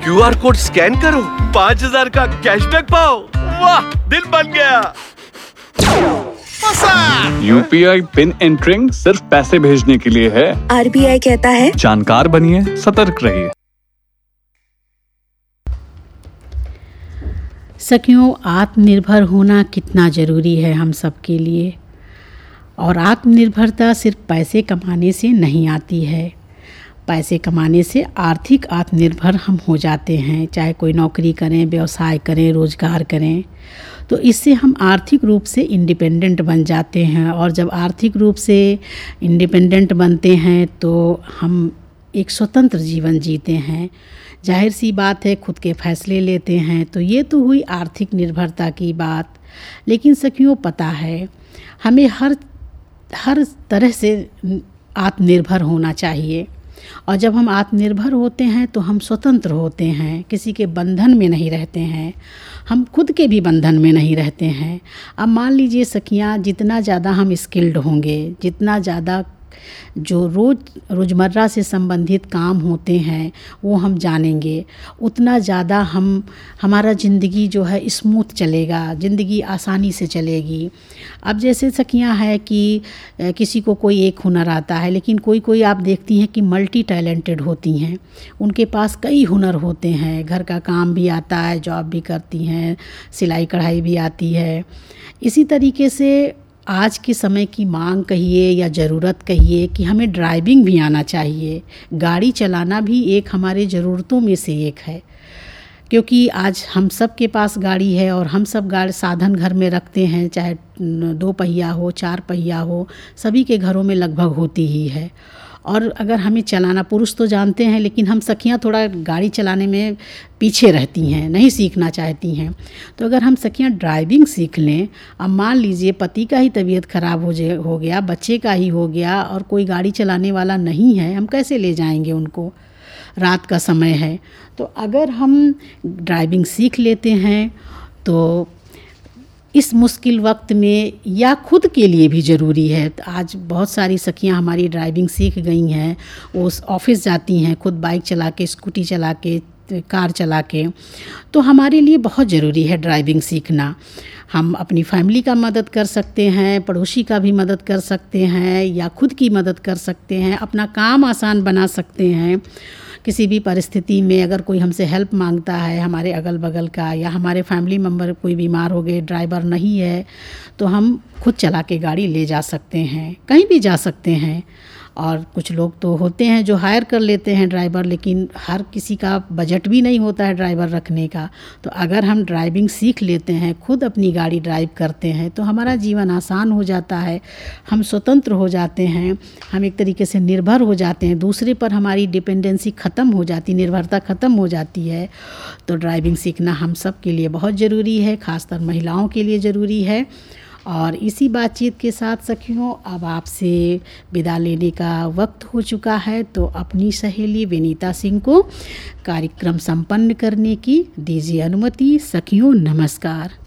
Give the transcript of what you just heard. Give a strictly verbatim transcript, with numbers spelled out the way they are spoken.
Q R code scan करो, पाँच हजार का कैशबैक पाओ। वाह, दिल बन गया। यूपीआई पिन एंटरिंग सिर्फ पैसे भेजने के लिए है। आरबीआई कहता है जानकार बनिए, सतर्क रहिए। सखियों, आत्मनिर्भर होना कितना ज़रूरी है हम सब के लिए। और आत्मनिर्भरता सिर्फ पैसे कमाने से नहीं आती है। पैसे कमाने से आर्थिक आत्मनिर्भर हम हो जाते हैं, चाहे कोई नौकरी करें, व्यवसाय करें, रोजगार करें, तो इससे हम आर्थिक रूप से इंडिपेंडेंट बन जाते हैं। और जब आर्थिक रूप से इंडिपेंडेंट बनते हैं तो हम एक स्वतंत्र जीवन जीते हैं। जाहिर सी बात है, खुद के फैसले लेते हैं। तो ये तो हुई आर्थिक निर्भरता की बात। लेकिन सखियों, पता है हमें हर हर तरह से आत्मनिर्भर होना चाहिए। और जब हम आत्मनिर्भर होते हैं तो हम स्वतंत्र होते हैं, किसी के बंधन में नहीं रहते हैं, हम खुद के भी बंधन में नहीं रहते हैं। अब मान लीजिए सखियाँ, जितना ज़्यादा हम स्किल्ड होंगे, जितना ज़्यादा जो रोज़ रोज़मर्रा से संबंधित काम होते हैं वो हम जानेंगे, उतना ज़्यादा हम हमारा ज़िंदगी जो है स्मूथ चलेगा, ज़िंदगी आसानी से चलेगी। अब जैसे सखियाँ है कि किसी को कोई एक हुनर आता है, लेकिन कोई कोई आप देखती हैं कि मल्टी टैलेंटेड होती हैं, उनके पास कई हुनर होते हैं, घर का काम भी आता है, जॉब भी करती हैं, सिलाई कढ़ाई भी आती है। इसी तरीके से आज के समय की मांग कहिए या ज़रूरत कहिए कि हमें ड्राइविंग भी आना चाहिए। गाड़ी चलाना भी एक हमारे ज़रूरतों में से एक है, क्योंकि आज हम सब के पास गाड़ी है और हम सब गाड़ी साधन घर में रखते हैं, चाहे दो पहिया हो, चार पहिया हो, सभी के घरों में लगभग होती ही है। और अगर हमें चलाना, पुरुष तो जानते हैं, लेकिन हम सखियाँ थोड़ा गाड़ी चलाने में पीछे रहती हैं, नहीं सीखना चाहती हैं। तो अगर हम सखियाँ ड्राइविंग सीख लें, अब मान लीजिए पति का ही तबीयत ख़राब हो जे हो गया, बच्चे का ही हो गया और कोई गाड़ी चलाने वाला नहीं है, हम कैसे ले जाएंगे उनको? रात का समय है। तो अगर हम ड्राइविंग सीख लेते हैं तो इस मुश्किल वक्त में, या खुद के लिए भी ज़रूरी है, तो आज बहुत सारी सखियां हमारी ड्राइविंग सीख गई हैं, वो ऑफिस जाती हैं खुद बाइक चला के, स्कूटी चला के, कार चला के। तो हमारे लिए बहुत ज़रूरी है ड्राइविंग सीखना। हम अपनी फैमिली का मदद कर सकते हैं, पड़ोसी का भी मदद कर सकते हैं, या खुद की मदद कर सकते हैं, अपना काम आसान बना सकते हैं। किसी भी परिस्थिति में अगर कोई हमसे हेल्प मांगता है, हमारे अगल बगल का, या हमारे फैमिली मेम्बर कोई बीमार हो गए, ड्राइवर नहीं है, तो हम खुद चला के गाड़ी ले जा सकते हैं, कहीं भी जा सकते हैं। और कुछ लोग तो होते हैं जो हायर कर लेते हैं ड्राइवर, लेकिन हर किसी का बजट भी नहीं होता है ड्राइवर रखने का। तो अगर हम ड्राइविंग सीख लेते हैं, खुद अपनी गाड़ी ड्राइव करते हैं, तो हमारा जीवन आसान हो जाता है, हम स्वतंत्र हो जाते हैं, हम एक तरीके से निर्भर हो जाते हैं, दूसरे पर हमारी डिपेंडेंसी ख़त्म हो जाती, निर्भरता ख़त्म हो जाती है। तो ड्राइविंग सीखना हम सब के लिए बहुत ज़रूरी है, ख़ासकर महिलाओं के लिए ज़रूरी है। और इसी बातचीत के साथ सखियों, अब आपसे विदा लेने का वक्त हो चुका है, तो अपनी सहेली विनीता सिंह को कार्यक्रम संपन्न करने की दीजिए अनुमति। सखियों, नमस्कार।